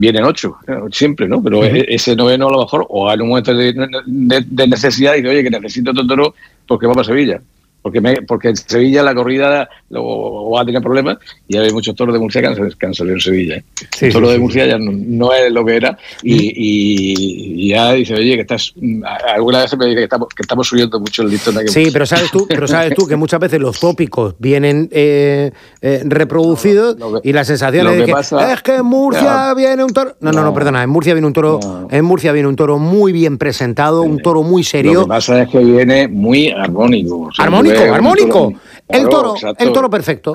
vienen 8, siempre, ¿no? Pero ese noveno a lo mejor, o en un momento de necesidad, dice, oye, que necesito otro toro porque va para Sevilla. Porque en Sevilla la corrida va a tener problemas y hay muchos toros de Murcia que han salido en Sevilla. El toro de Murcia ya no es lo que era y ya dice, oye, que estás... Alguna vez me dice que estamos subiendo mucho el listón. Sí, pero sabes tú que muchas veces los tópicos vienen reproducidos y la sensación es de que es que en Murcia viene un toro... No, perdona, en Murcia viene un toro en Murcia viene un toro muy bien presentado, un toro muy serio. Lo que pasa es que viene muy armónico. O sea, armónico. El toro perfecto.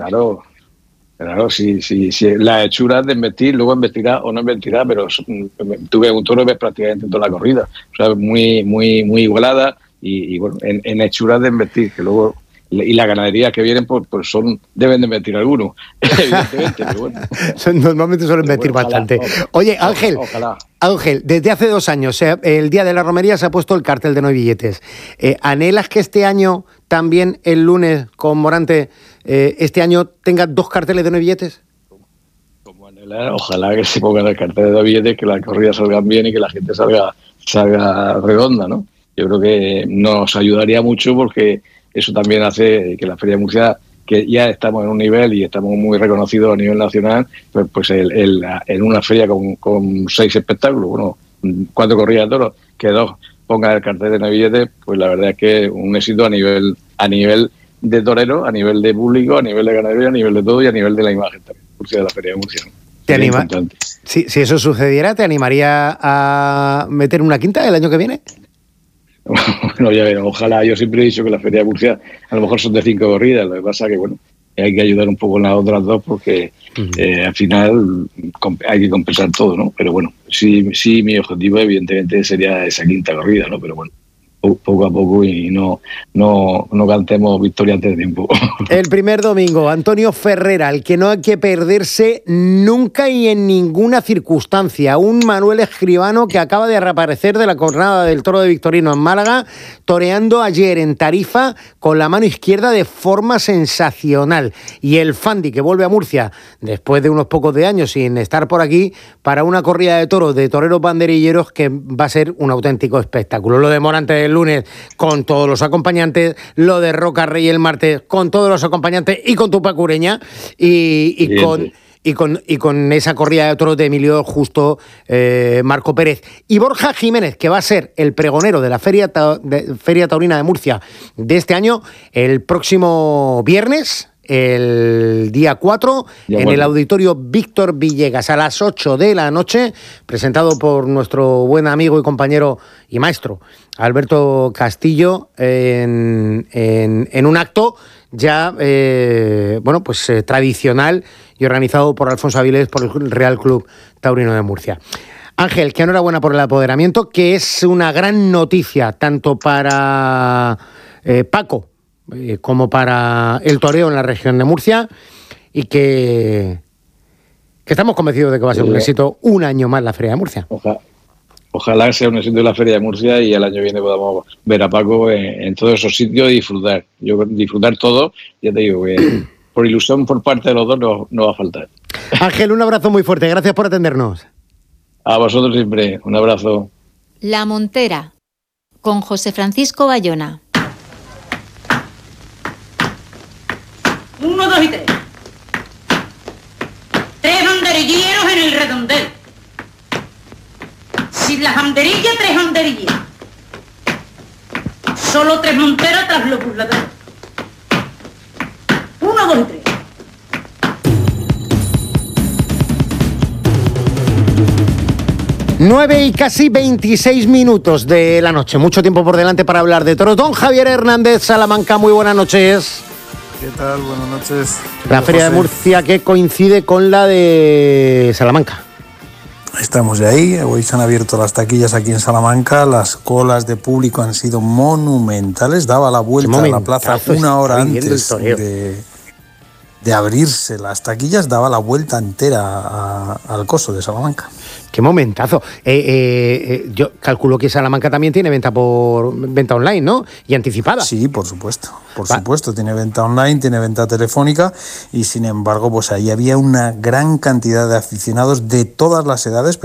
Claro, sí. Las hechuras de embestir, luego embestirá o no embestirá, pero tuve un toro ves prácticamente en toda la corrida. O sea, muy igualada y bueno, en hechuras de embestir, que luego... Y las ganaderías que vienen pues deben de embestir algunos, evidentemente, pero bueno. Normalmente suelen embestir bastante. Oye, Ángel, desde hace 2 años, el día de la romería se ha puesto el cartel de no hay billetes. ¿Anhelas que este año, también el lunes con Morante, este año tenga 2 carteles de no hay billetes? Como anhelar, ojalá que se pongan el cartel de no hay billetes, que las corridas salgan bien y que la gente salga redonda, ¿no? Yo creo que nos ayudaría mucho porque eso también hace que la Feria de Murcia, que ya estamos en un nivel y estamos muy reconocidos a nivel nacional, pues en una feria con 6 espectáculos, bueno, 4 corridas de toros, que 2 pongan el cartel de no hay billetes, pues la verdad es que un éxito a nivel de torero, a nivel de público, a nivel de ganadería, a nivel de todo y a nivel de la imagen también de la Feria de Murcia, ¿no? ¿Te anima? Si eso sucediera, ¿te animaría a meter una quinta el año que viene? Bueno, ya veremos, ojalá. Yo siempre he dicho que la Feria de Murcia a lo mejor son de 5 corridas, lo que pasa que, bueno, hay que ayudar un poco en las otras 2 porque al final hay que compensar todo, ¿no? Pero bueno, sí, mi objetivo evidentemente sería esa quinta corrida, ¿no? Pero bueno, poco a poco y no cantemos victoria antes de tiempo. El primer domingo, Antonio Ferrera, el que no hay que perderse nunca y en ninguna circunstancia. Un Manuel Escribano que acaba de reaparecer de la jornada del Toro de Victorino en Málaga, toreando ayer en Tarifa con la mano izquierda de forma sensacional. Y el Fandi que vuelve a Murcia después de unos pocos de años sin estar por aquí para una corrida de toros de toreros banderilleros que va a ser un auténtico espectáculo. Lo de Morante el lunes con todos los acompañantes, lo de Roca Rey el martes con todos los acompañantes y con Tupac Ureña y con esa corrida de toros de Emilio Justo, Marco Pérez y Borja Jiménez, que va a ser el pregonero de la Feria Taurina de Murcia de este año el próximo viernes, el día 4, en el Auditorio Víctor Villegas, a las 8 de la noche, presentado por nuestro buen amigo y compañero y maestro Alberto Castillo, en un acto ya tradicional y organizado por Alfonso Avilés, por el Real Club Taurino de Murcia. Ángel, que enhorabuena por el apoderamiento, que es una gran noticia tanto para Paco como para el toreo en la región de Murcia, y que estamos convencidos de que va a ser un éxito un año más la Feria de Murcia. Ojalá sea un éxito de la Feria de Murcia y el año que viene podamos ver a Paco en todos esos sitios y disfrutar. Disfrutar todo, ya te digo, que por ilusión por parte de los dos no va a faltar. Ángel, un abrazo muy fuerte, gracias por atendernos. A vosotros siempre, un abrazo. La Montera, con José Francisco Bayona. 1, 2 y 3. 3 banderilleros en el redondel. Sin las banderillas, 3 banderillas. Solo 3 monteras tras los burladores. 1, 2 y 3. Nueve y casi 26 minutos de la noche. Mucho tiempo por delante para hablar de toros. Don Javier Hernández, Salamanca, muy buenas noches. ¿Qué tal? Buenas noches. La Feria de Murcia que coincide con la de Salamanca. Estamos de ahí, hoy se han abierto las taquillas aquí en Salamanca, las colas de público han sido monumentales, daba la vuelta a la plaza una hora antes de abrirse las taquillas, daba la vuelta entera al coso de Salamanca. Qué momentazo. Yo calculo que Salamanca también tiene venta online, ¿no? Y anticipada. Sí, por supuesto. Por supuesto, tiene venta online, tiene venta telefónica y sin embargo, pues ahí había una gran cantidad de aficionados de todas las edades.